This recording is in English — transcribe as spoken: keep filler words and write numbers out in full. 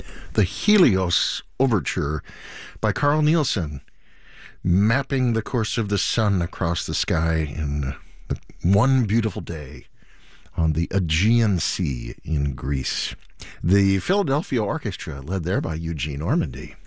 the Helios Overture by Carl Nielsen, mapping the course of the sun across the sky in one beautiful day on the Aegean Sea in Greece. The Philadelphia Orchestra, led there by Eugene Ormandy.